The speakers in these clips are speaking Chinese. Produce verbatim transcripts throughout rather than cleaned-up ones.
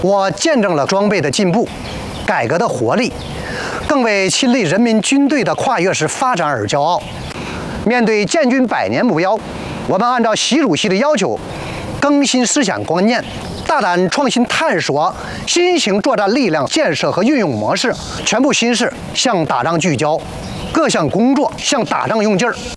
我见证了装备的进步、改革的活力，更为亲历人民军队的跨越式发展而骄傲。面对建军百年目标，我们按照习主席的要求，更新思想观念，大胆创新探索新型作战力量建设和运用模式，全部心思向打仗聚焦，各项工作向打仗用劲儿。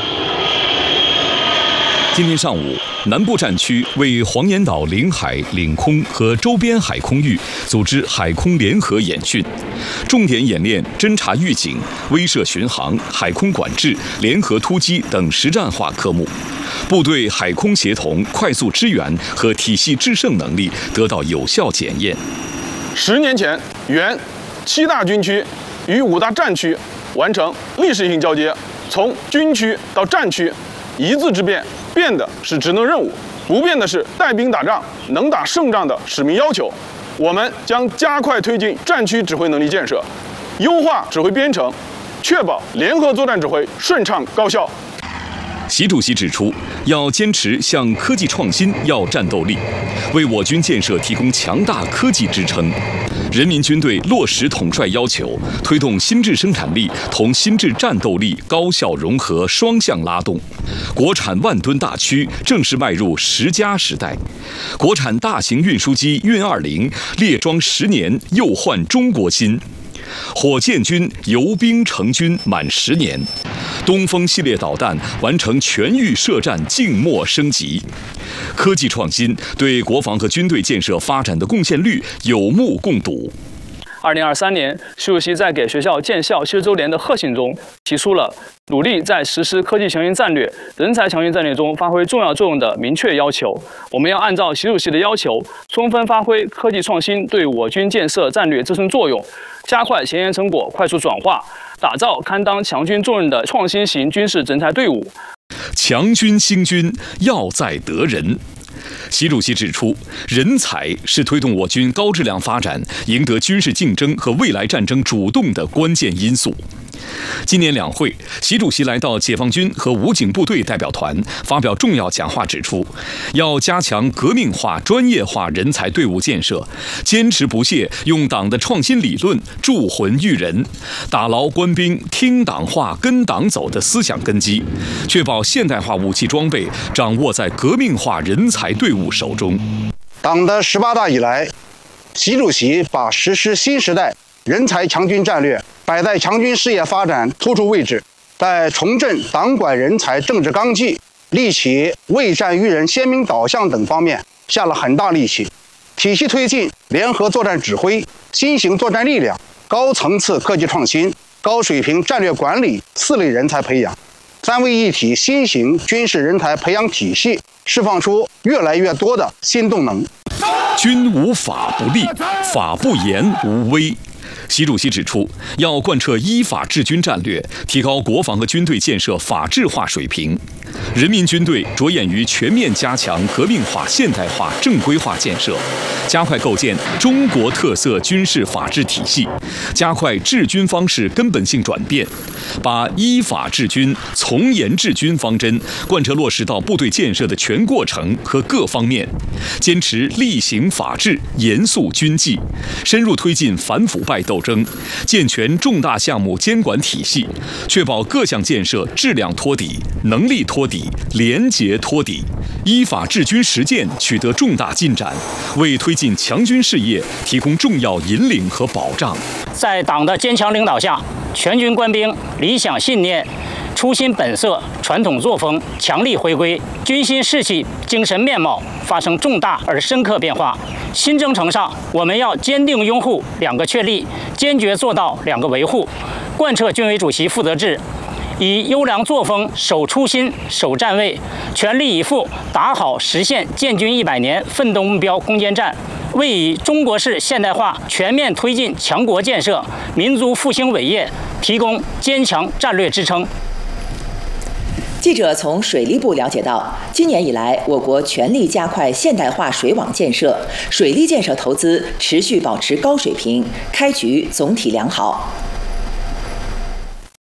今天上午，南部战区为黄岩岛领海、领空和周边海空域组织海空联合演训，重点演练侦察预警、威慑巡航、海空管制、联合突击等实战化科目，部队海空协同、快速支援和体系制胜能力得到有效检验。 十年前，原七大军区与五大战区完成历史性交接，从军区到战区，一字之变。变的是职能任务，不变的是带兵打仗、能打胜仗的使命要求。我们将加快推进战区指挥能力建设，优化指挥编程，确保联合作战指挥顺畅高效。 习主席指出，要坚持向科技创新要战斗力，为我军建设提供强大科技支撑。人民军队落实统帅要求，推动新质生产力同新质战斗力高效融合双向拉动，国产万吨大驱正式迈入十佳时代。国产大型运输机运二零列装十年，又焕中国新。火箭军游兵成军满十年，东风系列导弹完成全域射战静默升级。科技创新对国防和军队建设发展的贡献率有目共睹。 二零二三年，习主席在给学校建校七十周年的贺信中提出了努力在实施科技强军战略、人才强军战略中发挥重要作用的明确要求。我们要按照习主席的要求，充分发挥科技创新对我军建设战略支撑作用，加快前沿成果快速转化，打造堪当强军重任的创新型军事人才队伍。 强军兴军要在得人。习主席指出，人才是推动我军高质量发展、赢得军事竞争和未来战争主动的关键因素。今年两会，习主席来到解放军和武警部队代表团，发表重要讲话，指出要加强革命化、专业化人才队伍建设，坚持不懈用党的创新理论铸魂育人，打牢官兵听党话、跟党走的思想根基，确保现代化武器装备掌握在革命化人才队伍手中。 党的十八大以来，习主席把实施新时代人才强军战略摆在强军事业发展突出位置，在重振党管人才政治纲纪、立起为战育人鲜明导向等方面下了很大力气，体系推进联合作战指挥、新型作战力量、高层次科技创新、高水平战略管理四类人才培养，三位一体新型军事人才培养体系释放出越来越多的新动能。 军无法不立，法不严无威。习主席指出，要贯彻依法治军战略，提高国防和军队建设法治化水平。人民军队着眼于全面加强革命化、现代化、正规化建设，加快构建中国特色军事法治体系，加快治军方式根本性转变，把依法治军、从严治军方针贯彻落实到部队建设的全过程和各方面，坚持厉行法治、严肃军纪，深入推进反腐败斗争，健全重大项目监管体系，确保各项建设质量托底、能力托底、廉洁托底，依法治军实践取得重大进展，为推进强军事业提供重要引领和保障。 在党的坚强领导下，全军官兵理想信念、初心本色、传统作风强力回归，军心士气、精神面貌发生重大而深刻变化。新征程上，我们要坚定拥护两个确立，坚决做到两个维护，贯彻军委主席负责制，以优良作风守初心、守站位，全力以赴打好实现建军一百年奋斗目标攻坚战，为以中国式现代化全面推进强国建设、民族复兴伟业提供坚强战略支撑。 记者从水利部了解到，今年以来，我国全力加快现代化水网建设，水利建设投资持续保持高水平，开局总体良好。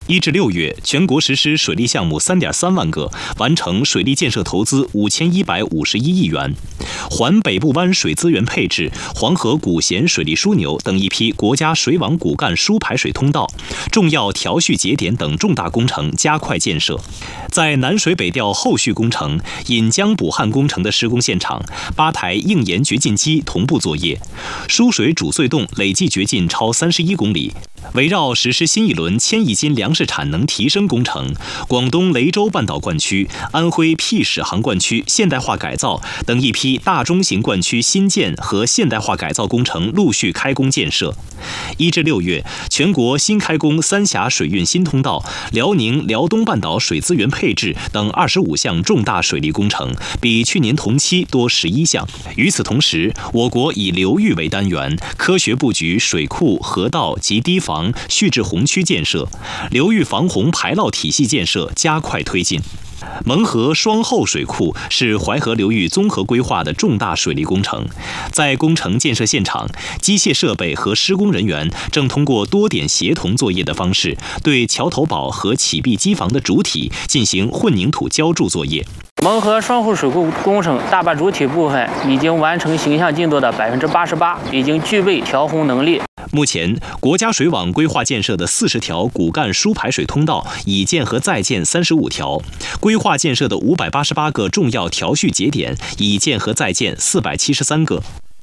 一至六月，全国实施水利项目三点三万个，完成水利建设投资五千一百五十一亿元。环北部湾水资源配置、黄河古咸水利枢纽等一批国家水网骨干输排水通道、重要调蓄节点等重大工程加快建设。在南水北调后续工程、引江补汉工程的施工现场，八台硬盐掘进机同步作业，输水主隧洞累计掘进超三十一公里。围绕实施新一轮千亿斤粮食产能提升工程，广东雷州半岛灌区、安徽辟始航灌区现代化改造等一批大中型灌区新建和现代化改造工程陆续开工建设。一至六月，全国新开工三峡水运新通道、辽宁辽东半岛水资源配置等二十五项重大水利工程，比去年同期多十一项。与此同时，我国以流域为单元，科学布局水库、河道及堤防、蓄滞洪区建设，流域防洪排涝体系建设加快推进。蒙河双后水库是淮河流域综合规划的重大水利工程，在工程建设现场，机械设备和施工人员正通过多点协同作业的方式，对桥头堡和启壁机房的主体进行混凝土浇筑作业。 蒙河双后水库工程大坝主体部分已经完成形象进度的百分之八十八，已经具备调洪能力。 目前，国家水网规划建设的四十条骨干输排水通道已建和在建三十五条，规划建设的五百八十八个重要调蓄节点已建和在建四百七十三个。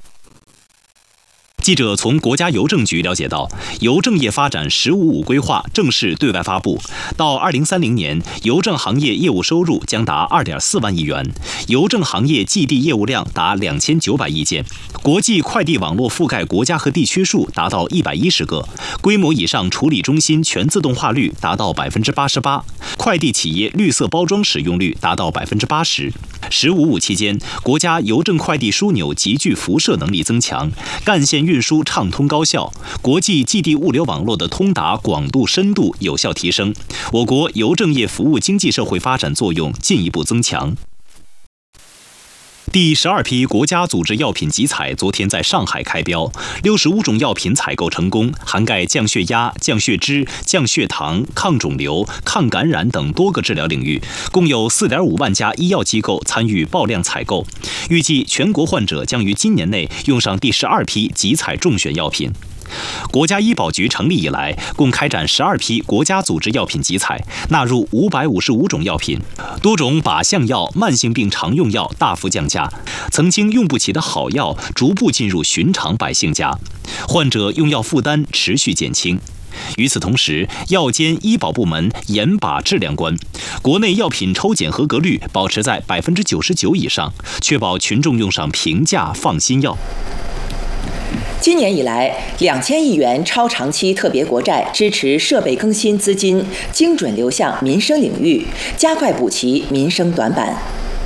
记者从国家邮政局了解到，邮政业发展“十五五”规划正式对外发布，到二零三零年，邮政行业业务收入将达二点四万亿元，邮政行业寄递业务量达两千九百亿件，国际快递网络覆盖国家和地区数达到一百一十个，规模以上处理中心全自动化率达到百分之八十八，快递企业绿色包装使用率达到百分之八十。十五五期间，国家邮政快递枢纽集聚辐射能力增强，干线运输畅通高效，国际寄递物流网络的通达广度深度有效提升，我国邮政业服务经济社会发展作用进一步增强。第十二批国家组织药品集采昨天在上海开标，六十五种药品采购成功，涵盖降血压、降血脂、降血糖、抗肿瘤、抗感染等多个治疗领域，共有 四点五万家医药机构参与爆量采购。预计全国患者将于今年内用上第十二批集采中选药品。国家医保局成立以来，共开展十二批国家组织药品集采，纳入五百五十五种药品，多种靶向药、慢性病常用药大幅降价，曾经用不起的好药逐步进入寻常百姓家，患者用药负担持续减轻。与此同时，药监医保部门严把质量关，国内药品抽检合格率保持在百分之九十九以上，确保群众用上平价放心药。 今年以来，两千亿元超长期特别国债支持设备更新资金精准流向民生领域，加快补齐民生短板。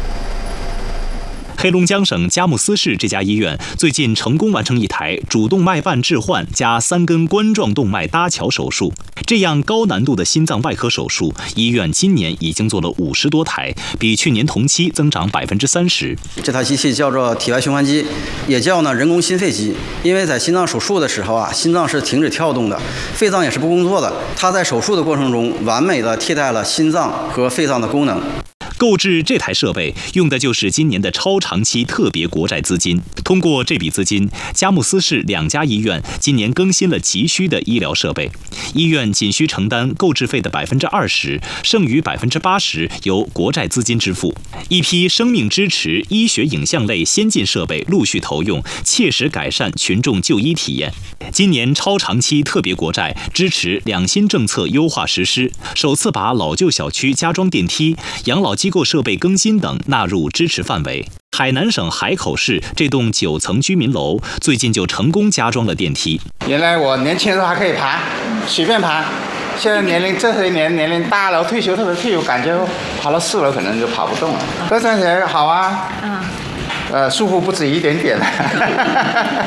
黑龙江省佳木斯市这家医院最近成功完成一台主动脉瓣置换加三根冠状动脉搭桥手术。这样高难度的心脏外科手术，医院今年已经做了五十多台，比去年同期增长百分之三十。 这台机器叫做体外循环机，也叫呢人工心肺机。因为在心脏手术的时候啊，心脏是停止跳动的，肺脏也是不工作的。它在手术的过程中，完美的替代了心脏和肺脏的功能。 购置这台设备用的就是今年的超长期特别国债资金。通过这笔资金，佳木斯市两家医院今年更新了急需的医疗设备，医院仅需承担购置费的百分之二十，剩余百分之八十由国债资金支付。一批生命支持、医学影像类先进设备陆续投用，切实改善群众就医体验。今年超长期特别国债支持两新政策优化实施，首次把老旧小区加装电梯、养老机构设备更新等纳入支持范围。海南省海口市这栋九层居民楼最近就成功加装了电梯。 原来我年轻的时候还可以爬，随便爬，现在年龄这些年年龄大了，退休特别退休，感觉爬到四楼可能就跑不动了。这站起来好啊，嗯，呃，舒服不止一点点了。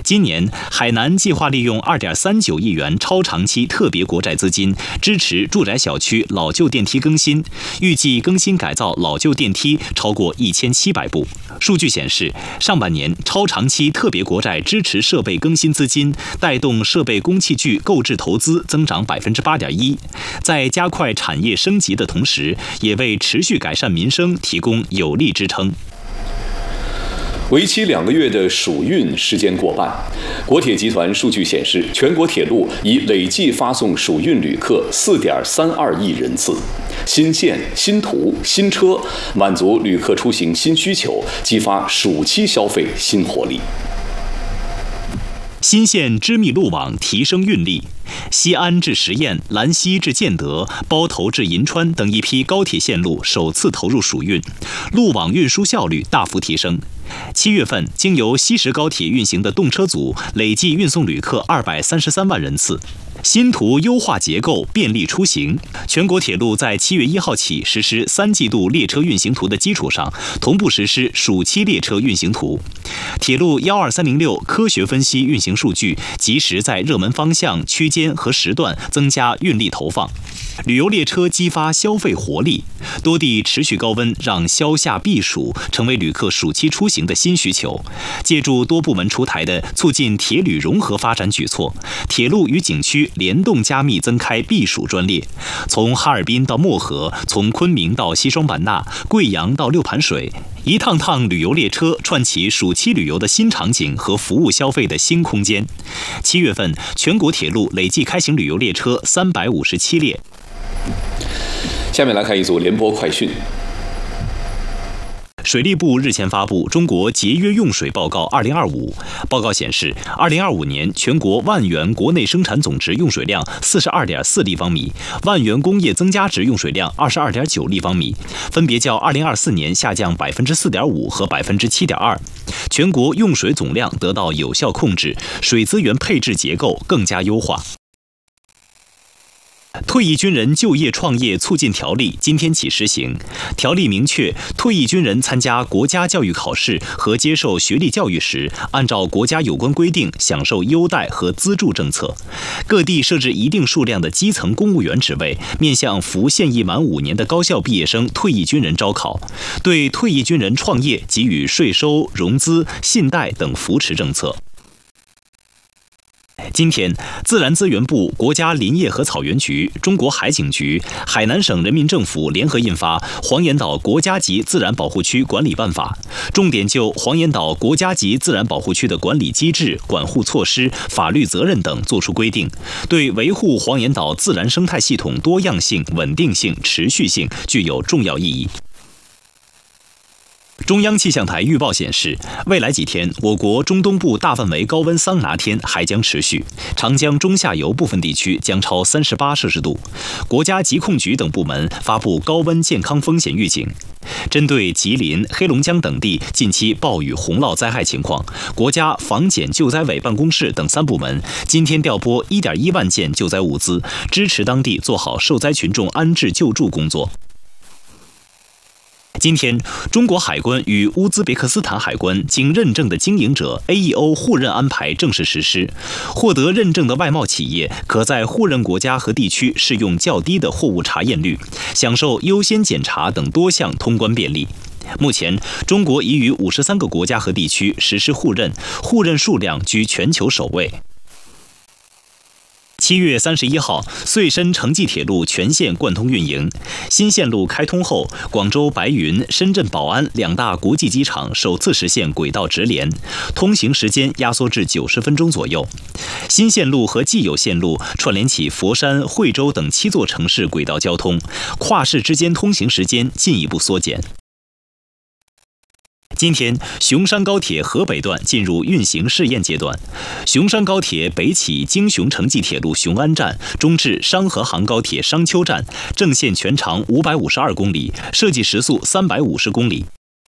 今年，海南计划利用二点三九亿元超长期特别国债资金，支持住宅小区老旧电梯更新，预计更新改造老旧电梯超过一千七百部。数据显示，上半年超长期特别国债支持设备更新资金带动设备工器具购置投资增长百分之八点一，在加快产业升级的同时，也为持续改善民生提供有力支撑。 为期两个月的暑运时间过半，国铁集团数据显示，全国铁路已累计发送暑运旅客四点三二亿人次。新线、新途、新车，满足旅客出行新需求，激发暑期消费新活力。 新线织密路网提升运力，西安至十堰、兰溪至建德、包头至银川等一批高铁线路首次投入暑运，路网运输效率大幅提升。七月份，经由西石高铁运行的动车组累计运送旅客二百三十三万人次。新途优化结构，便利出行。全国铁路在七月一号起实施三季度列车运行图的基础上，同步实施暑期列车运行图。铁路幺二三零六科学分析运行数据，及时在热门方向、区间和时段增加运力投放。旅游列车激发消费活力，多地持续高温让消夏避暑成为旅客暑期出行的新需求。借助多部门出台的促进铁旅融合发展举措，铁路与景区联动加密增开避暑专列，从哈尔滨到漠河，从昆明到西双版纳，贵阳到六盘水，一趟趟旅游列车串起暑期旅游的新场景和服务消费的新空间。七月份，全国铁路累计开行旅游列车三百五十七列。 下面来看一组联播快讯。 水利部日前发布《中国节约用水报告二零二五》，报告显示，二零二五年全国万元国内生产总值用水量四十二点四立方米，万元工业增加值用水量二十二点九立方米，分别较二零二四年下降百分之四点五和百分之七点二。全国用水总量得到有效控制，水资源配置结构更加优化。退役军人就业创业促进条例今天起施行。条例明确，退役军人参加国家教育考试和接受学历教育时，按照国家有关规定享受优待和资助政策。各地设置一定数量的基层公务员职位，面向服现役满五年的高校毕业生退役军人招考，对退役军人创业给予税收、融资、信贷等扶持政策。今天，自然资源部、国家林业和草原局、中国海警局、海南省人民政府联合印发《黄岩岛国家级自然保护区管理办法》，重点就黄岩岛国家级自然保护区的管理机制、管护措施、法律责任等作出规定，对维护黄岩岛自然生态系统多样性、稳定性、持续性具有重要意义。中央气象台预报显示，未来几天，我国中东部大范围高温桑拿天还将持续，长江中下游部分地区将超三十八摄氏度。国家疾控局等部门发布高温健康风险预警。针对吉林、黑龙江等地近期暴雨洪涝灾害情况，国家防检救灾委办公室等三部门今天调拨 一点一万件救灾物资，支持当地做好受灾群众安置救助工作。今天，中国海关与乌兹别克斯坦海关经认证的经营者 A E O 互认安排正式实施。获得认证的外贸企业可在互认国家和地区适用较低的货物查验率，享受优先检查等多项通关便利。目前，中国已与五十三个国家和地区实施互认，互认数量居全球首位。七月三十一号，穗深城际铁路全线贯通运营。新线路开通后，广州白云、深圳宝安两大国际机场首次实现轨道直连，通行时间压缩至九十分钟左右。新线路和既有线路串联起佛山、惠州等七座城市轨道交通，跨市之间通行时间进一步缩减。今天，雄山高铁河北段进入运行试验阶段。雄山高铁北起京雄城际铁路雄安站，中至商河杭高铁商丘站，正线全长五百五十二公里，设计时速三百五十公里。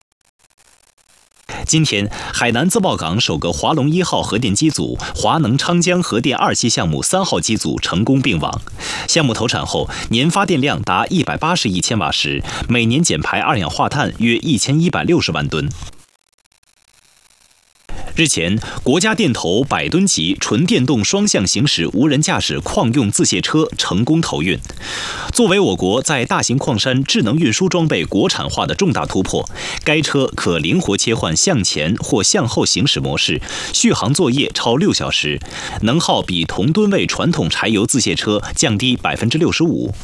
今天，海南自贸港首个华龙一号核电机组、华能昌江核电二期项目三号机组成功并网。项目投产后，年发电量达一百八十亿千瓦时，每年减排二氧化碳约一千一百六十万吨。日日前，国家电投百吨级纯电动双向行驶无人驾驶矿用自卸车成功投运。作为我国在大型矿山智能运输装备国产化的重大突破，该车可灵活切换向前或向后行驶模式，续航作业超六小时，能耗比同吨位传统柴油自卸车降低百分之六十五。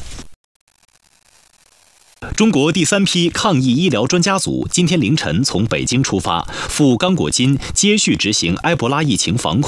中国第三批抗疫医疗专家组今天凌晨从北京出发，赴刚果金接续执行埃博拉疫情防控